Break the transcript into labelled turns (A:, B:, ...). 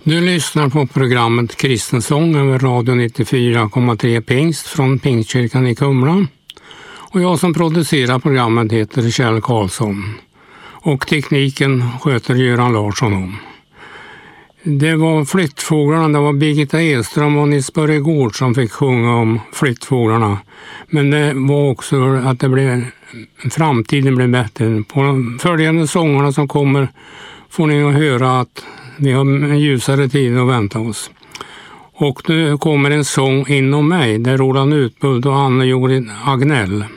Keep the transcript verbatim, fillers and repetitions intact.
A: Du lyssnar på programmet Kristen sång över radio nittiofyra komma tre Pingst från Pingstkyrkan i Kumla. Och jag som producerar programmet heter Kjell Karlsson. Och tekniken sköter Göran Larsson om. Det var flyttfåglarna, det var Birgitta Edström och Nils Börje Gård som fick sjunga om flyttfåglarna. Men det var också att det blev, framtiden blev bättre. På de följande sångerna som kommer får ni att höra att vi har en ljusare tid att vänta oss. Och nu kommer en sång inom mig där Roland Utbult och Anne-Jorid Agnell.